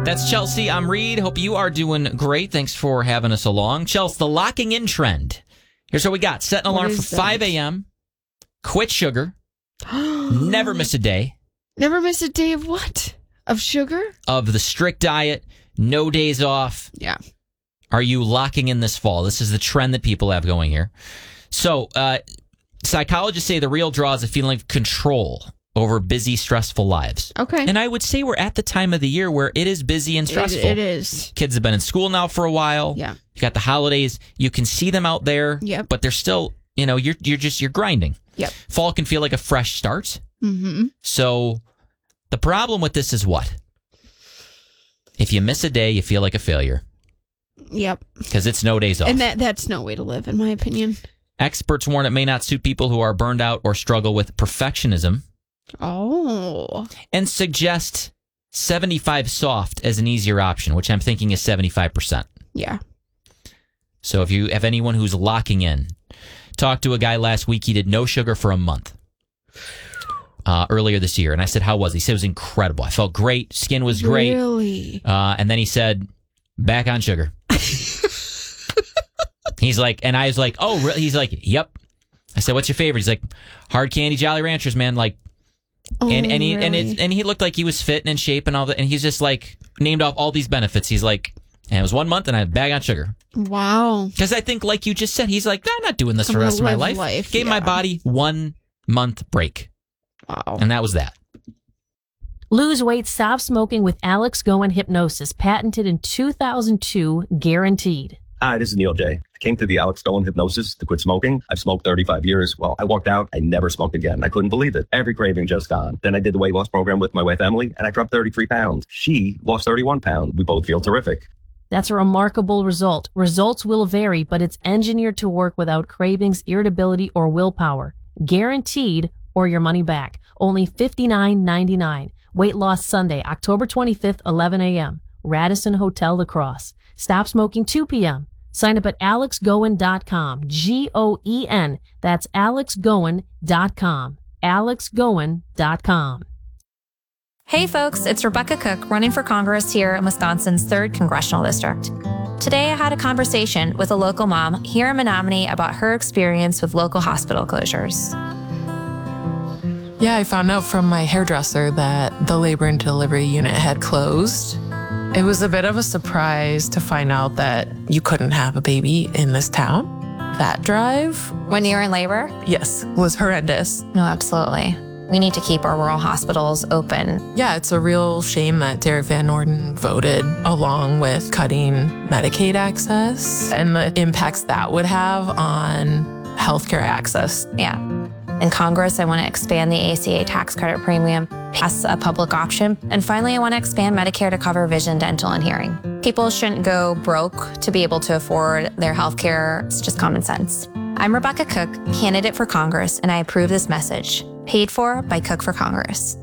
That's Chelsea. I'm Reed. Hope you are doing great. Thanks for having us along. Chelsea, the locking in trend. Here's what we got. Set an alarm for 5 a.m. Quit sugar. Never miss a day. Never miss a day of what? Of sugar? Of the strict diet. No days off. Yeah. Are you locking in this fall? This is the trend that people have going here. So, psychologists say the real draw is a feeling of control over busy, stressful lives. Okay. And I would say we're at the time of the year where it is busy and stressful. It is. Kids have been in school now for a while. Yeah. You got the holidays. You can see them out there. Yep. But they're still, you're grinding. Yep. Fall can feel like a fresh start. Mm-hmm. So the problem with this is what? If you miss a day, you feel like a failure. Yep. Because it's no days off. And that's no way to live, in my opinion. Experts warn it may not suit people who are burned out or struggle with perfectionism. Oh. And suggest 75 soft as an easier option, which I'm thinking is 75%. Yeah. So if you have anyone who's locking in, talked to a guy last week. He did no sugar for a month earlier this year. And I said, how was he? He said it was incredible. I felt great. Skin was great. Really? And then he said, back on sugar. He's like, and I was like, oh, really? He's like, yep. I said, what's your favorite? He's like, hard candy Jolly Ranchers, man. Like, and he looked like he was fit and in shape and all that. And he's just like named off all these benefits. He's like, and it was 1 month and I had bag on sugar. Wow. Because I think, like you just said, he's like, I'm not doing this for the rest of my life. Gave my body 1 month break. Wow. And that was that. Lose weight, stop smoking with Alex Goen Hypnosis, patented in 2002, guaranteed. Hi, this is Neil J. I came to the Alex Goen Hypnosis to quit smoking. I've smoked 35 years. Well, I walked out. I never smoked again. I couldn't believe it. Every craving just gone. Then I did the weight loss program with my wife, Emily, and I dropped 33 pounds. She lost 31 pounds. We both feel terrific. That's a remarkable result. Results will vary, but it's engineered to work without cravings, irritability, or willpower. Guaranteed, or your money back. Only $59.99. Weight Loss Sunday, October 25th, 11 a.m. Radisson Hotel La Crosse. Stop smoking 2 p.m. Sign up at alexgoen.com. Goen. That's alexgoen.com. alexgoen.com. Hey folks, it's Rebecca Cook running for Congress here in Wisconsin's 3rd Congressional District. Today I had a conversation with a local mom here in Menominee about her experience with local hospital closures. Yeah, I found out from my hairdresser that the labor and delivery unit had closed. It was a bit of a surprise to find out that you couldn't have a baby in this town. That drive, When you're in labor? yes, was horrendous. No, absolutely. We need to keep our rural hospitals open. Yeah, it's a real shame that Derek Van Orden voted along with cutting Medicaid access and the impacts that would have on healthcare access. Yeah. In Congress, I want to expand the ACA tax credit premium, pass a public option, and finally, I want to expand Medicare to cover vision, dental, and hearing. People shouldn't go broke to be able to afford their health care. It's just common sense. I'm Rebecca Cook, candidate for Congress, and I approve this message. Paid for by Cook for Congress.